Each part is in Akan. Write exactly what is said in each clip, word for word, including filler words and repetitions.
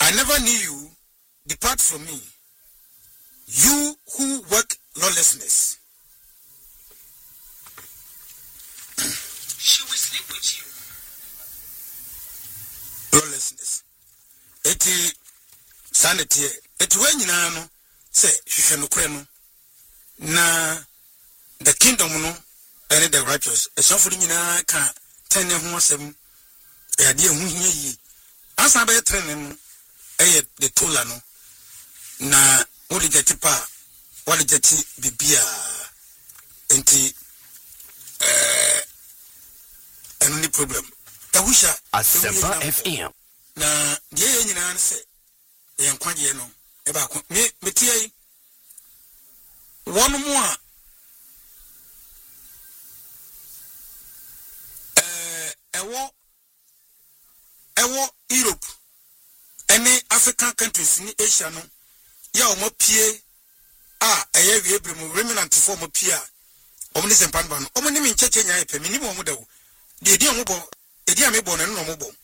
I never knew you. Depart from me. You who work lawlessness. She will sleep with you. Lawlessness. Eti sanity. Eti when you know, say, Shishanukre na the kingdom no, and the righteous. A suffering in a can ten year one seven. A dear who ye. As I be training, a the Tolano. Na odi jeti pa wali jeti bibia enti eh any problem tawisha Asempa F M na die nyina nse ye nkwaje no e ba ko me metie wonu mu a eh ewo ewo Europe any African countries ni Asia no ya omo pie a eye wie bremu remnant for omo pie a omo ne sempan ba no omo ne mincheche nya epe mini mo da wo de di omo bo edi a me bo na no omo bo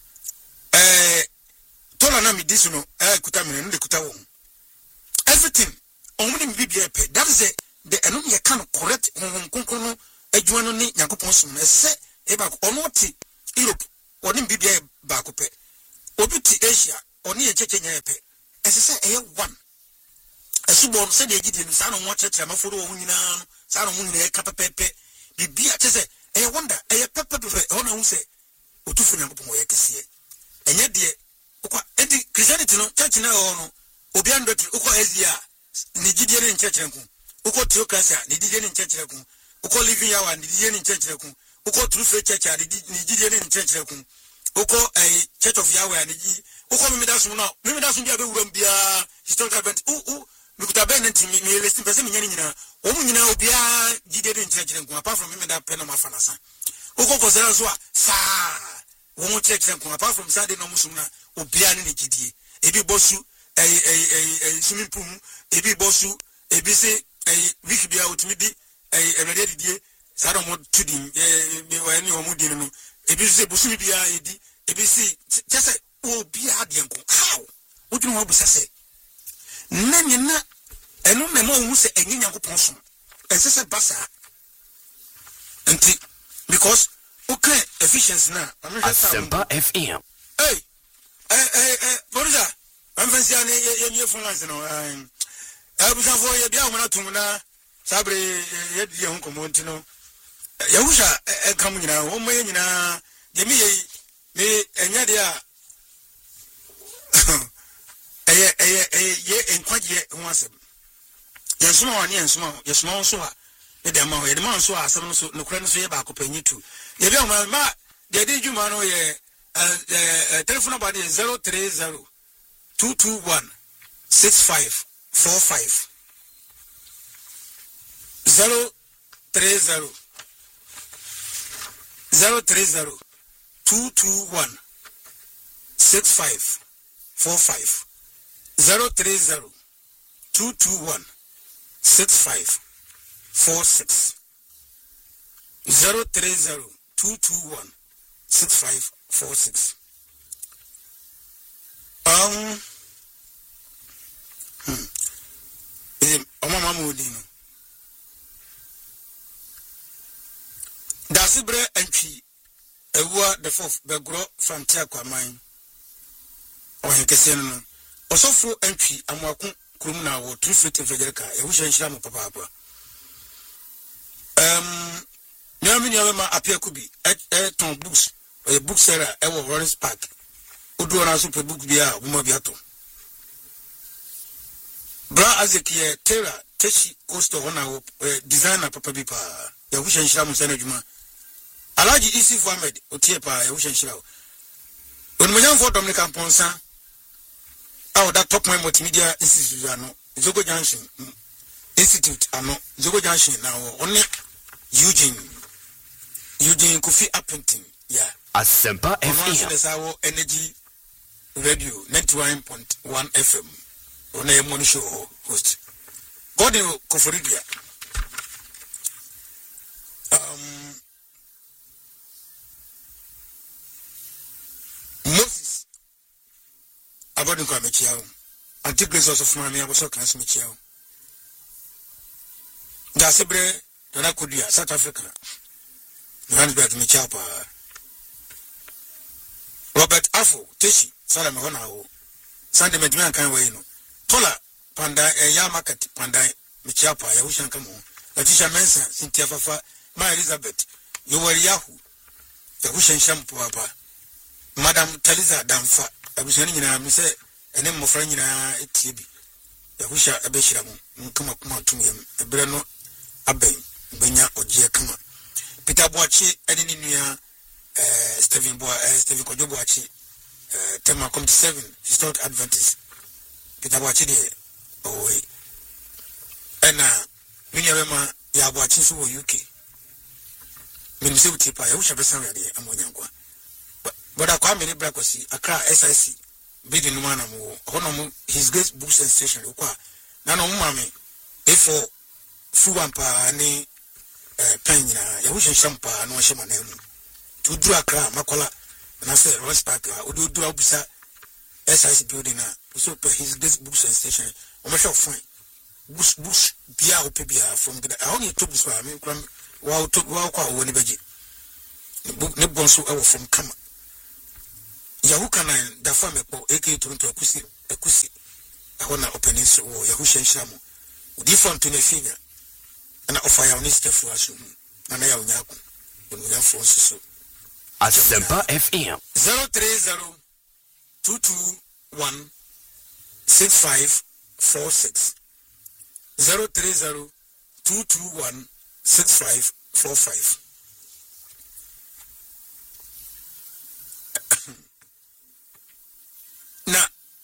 eh tola na mi disu no eh kuta me no de kuta wo everything omo ne bibi epe that is the the eno ye kan correct honhom konkon no adwuma no ni yakopon som na se e ba ono ti Europe oni bibi e ba ko pe obi ti Asia oni ye cheche nya epe ese se eye one Asubon said they did in San Watch and for Wina, San Wina, Capapepe, the beer. I wonder, a pepper on who say, Utufuna Moyakasi. And yet, dear, Christianity, no, church now, Obiando, Uko Ezia, Nigidian in Church, Uko Tokasa, Nigidian in Church, Uko living hour, Nigidian in Church, Uko Truth Church, Nigidian in Church, Uko a Church of Yahweh, Uko Midasuna, Midasuna will be a historical event. Ooh. Lukuta ben nti me listen person nyani nyina omu nyina obia gide de nkyerɛkyerɛ nko apart from me da pɛ no mafana sa ukoko zera so a sa wo mu kyerɛkyerɛ nko apart from sade no musum na obia ne ne gidie ebi bosu eh eh eh swimming pool ebi bosu ebi se eh week bia otimi di eh everyday didie sa do mo tudi eh me wa ni omu di no ebi se bosu bia edi ebi se kyese obia de nko how wodunu ho busase nani na enu me mo hu se enyi Nyankopon so ense se basa enti because okay efficiency na Asempa F M hey eh eh eh borja am fancy ani ye ye phone no eh abusa fo ye bia wona tum na sabre ye die hu komo ntino ye husha e kam nyina wo mo ye nyina de mi ye me enya de a eye eye eye ye enkwaje ho asem yensuma wani yensuma yesuma so a e de ma ye de ma so asem no so nokura no so ye ba ko panyi tu ye bi o ma ma de di djuma no ye eh telephone number is zero three zero two two one six five four five zero three zero zero three zero two two one six five four five zero three zero two two one six five four six zero three zero two two one six five four six. Um, hmm. Is Mama Mudino? Dasibre entry a word the fourth Begro Frontier Quamine or Hinkasiano. Also for entry and Wakum Krumna or two feet of Federica, a wish and sham papa. Um, Yamini Yama appear could be at Tom Books or a bookseller ever Lawrence Park. Udo na super book bia umabiato. Bra Azekia Terra Teshi Costa Wana designer Papa Bipa, a wish and sham Senajuma. Alaji Isi Mohammed Otiepa, a wish and sham. When we young for Dominican Ponsa, our that top my multimedia institute, Zogo Junction Institute, ano Zogo Junction now only Eugene Eugene Kofi Appleton, yeah. Asempa F M. That's our energy radio ninety-one point one F M. On a morning show host. God in Koforidia. Um, Moses abɔde nkwa mekyia wo anti grace also from me aboso kan so mekyia wo da sebre na kodua South Africa Johannesburg mekyia pa Robert Afo Teshi sala me hona wo Sunday medman kan we no Tola Panda ya market Panda mekyia pa ya wo shanka mo Latisha Mensa Cynthia Fafa Ma Elizabeth Yoweri Yahu ya wo shansham po apa Madam Taliza Damfa abusani nyina me se ene mmofra nyina etie bi ya wo sha abeshira mo nkama kuma tumyem ebre no aben benya ogie kama Peter Boachi ene ni nua eh Stephen Boa eh Stephen Kojo Boachi eh tema come to seven historic Adventist Peter Boachi de oh ena minya bema ya Boachi so wo U K mini se utipa ya wo sha besan ya de amonyankwa but akwa me ni brakosi Accra S I C bidi no mana mo hono his grace books and station kwa na no mama efo fuwampa ni eh panyina ya wo shampa no hye manam to dura Accra makola na say Ross Park odu dura obusa S I C building na so his grace books and station o ma show fine books books bia o pe bia from the how you to books me kram wa to wa kwa wo ni baji ne bonso e wo from kama Yahu kanan da fa mepo A K twenty akusi akusi ahona opening so Yahu shenshamo udi fon to ne finya na ofa ya oniste fu asu na na ya onyaku onya fo so Asempa F M zero three zero two two one six five four six zero three zero two two one six five four five na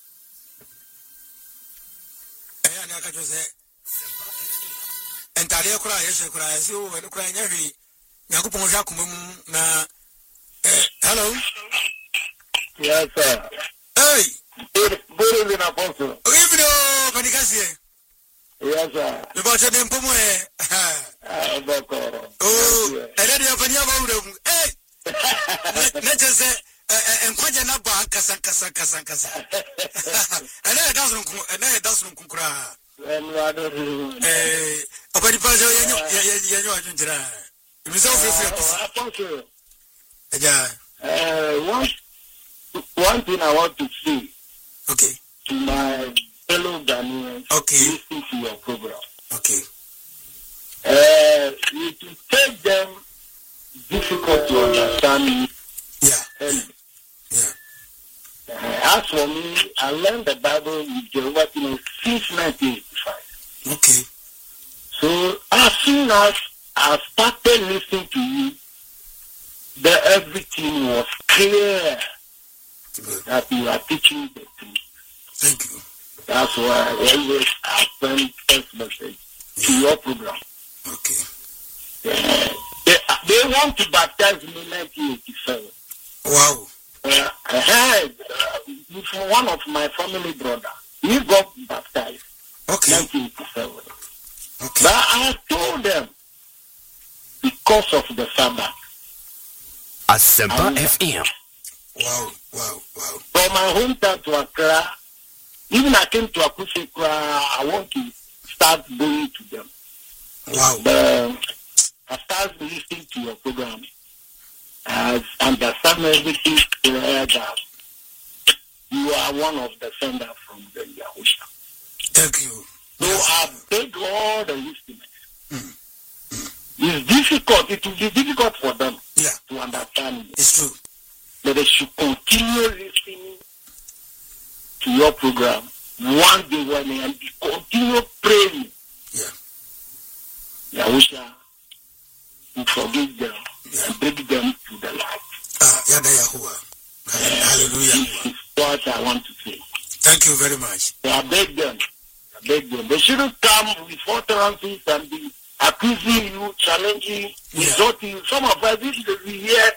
eh ana ka jose entare kura yeshe kura yesi o we kura nyahi yakupon hwa komam na eh hello yes sir hey good good evening apostle even o panikasi yes sir me ba tede mpomo eh ah boko oh ele dia fania ba wure eh na jese enkwaje na ba kasa kasa kasa kasa ana da sun ku ana da sun ku kura eh akwa di pa je yenyo yenyo ajunjira imiso fefe apostle ja uh one one thing I want to say okay to my fellow Ghanaians okay listening to your program okay uh it will take them difficult to understand me yeah and yeah Uh, as for me, I learned the Bible with Jehovah since nineteen eighty-five. okay So as soon as I started listening to you, the everything was clear good that you are teaching the truth. thank you That's why I always I send first message to your program. okay Uh, they, they want to baptize me in nineteen eighty-seven. wow Uh, I heard uh, from one of my family brother, he got baptized okay nineteen eighty-seven. okay But I told them because of the Sabbath. Asempa F M wow wow wow From my hometown to Accra, even I came to Akusekwa, I want to start going to them. wow But I started listening to your program. I understand everything clear that you are one of the senders from the Yahusha. thank you So I beg all the listeners. mm. It's difficult, it will be difficult for them yeah to understand me. it's true But they should continue listening to your program one day one day and continue praying. yeah Yahusha will forgive them and bring them to the light. ah yada Yahuwah hallelujah This is what I want to say. thank you very much So I beg them. I beg them. They shouldn't come with utterances and be accusing you, challenging, Yeah. insulting you. Some of us, this is we hear.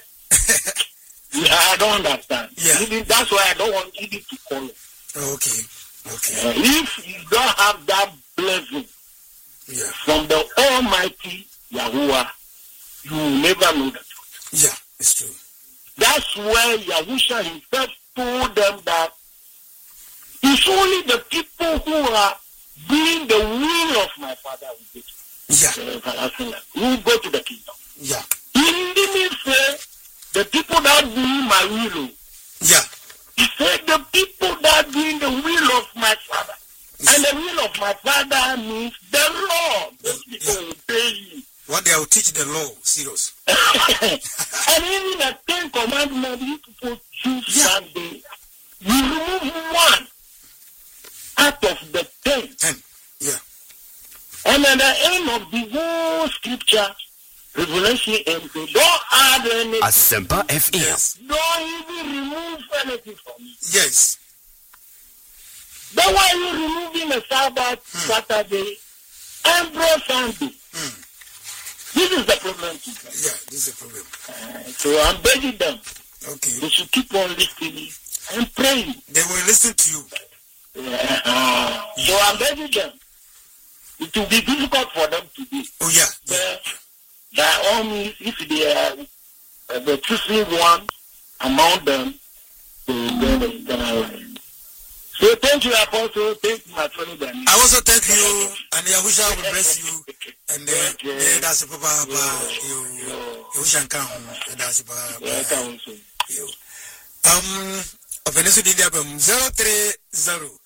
I don't understand. Yeah. Even that's why I don't want even to call it. okay okay Uh, if you don't have that blessing yeah from the Almighty Yahuwah, you will never know the truth. yeah it's true That's where Yahusha himself told them that It's only the people who are doing the will of my Father who go to Yeah. the everlasting life, who go to the kingdom. Yeah. He didn't say the people that do my will. Yeah. He said the people that doing the will of my Father. And the will of my Father means the law. Those people will obey you. What they will teach the law, serious. And even the Ten Commandments, you people choose Yeah. one day. You remove one out of the ten. Ten. Yeah. And at the end of the whole scripture, Revelation ends, don't add anything. Asempa F M. Yes. Don't even remove anything from it. Yes. Then why are you removing a Sabbath, Hmm. Saturday, and bro Sunday? Hmm. This is the problem. Today. Yeah, this is a problem. Uh, so I'm begging them. Okay. They should keep on listening and praying. They will listen to you. Uh, so I'm begging them. It will be difficult for them to do. Oh, yeah. Yeah. But by all means, if they are uh, the choosing one among them, they will get the eternal life. So thank you, Apostle. Thank you, my fellow Ghanaians. I also thank you, and Yahusha will bless you. And uh, yeah, that's a papa. You, you shan't come. That's a papa. Welcome. Um, of Venezuela, zero three zero.